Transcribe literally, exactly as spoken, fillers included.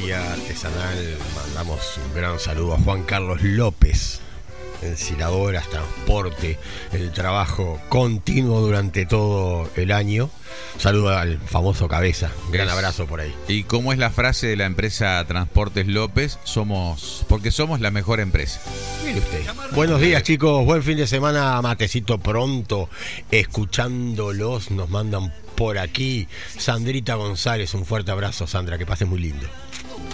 ferretería artesanal. Mandamos un gran saludo a Juan Carlos López, ensiladoras, transporte, el trabajo continuo durante todo el año. Saludo al famoso Cabeza, gran abrazo por ahí. ¿Y cómo es la frase de la empresa Transportes López? Somos, porque somos la mejor empresa. Mire usted. Buenos días, chicos, buen fin de semana, matecito pronto, escuchándolos, nos mandan por aquí Sandrita González, un fuerte abrazo, Sandra, que pases muy lindo.